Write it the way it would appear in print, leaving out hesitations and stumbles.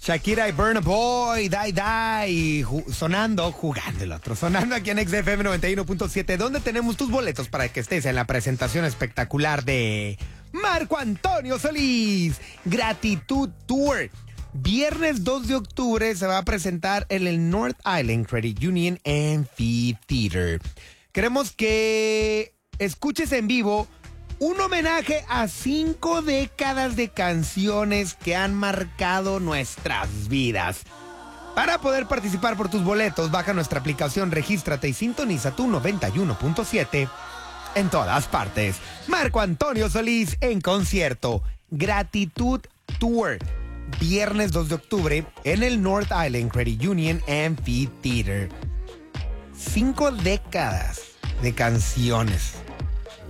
Shakira y Burna Boy, Die Die, sonando, jugando el otro, sonando aquí en XFM 91.7, donde tenemos tus boletos para que estés en la presentación espectacular de Marco Antonio Solís, Gratitud Tour. Viernes 2 de octubre se va a presentar en el North Island Credit Union Amphitheater. Queremos que escuches en vivo un homenaje a 5 décadas de canciones que han marcado nuestras vidas. Para poder participar por tus boletos, baja nuestra aplicación, regístrate y sintoniza tu 91.7 en todas partes. Marco Antonio Solís en concierto. Gratitud Tour. Viernes 2 de octubre en el North Island Credit Union Amphitheater. 5 décadas de canciones.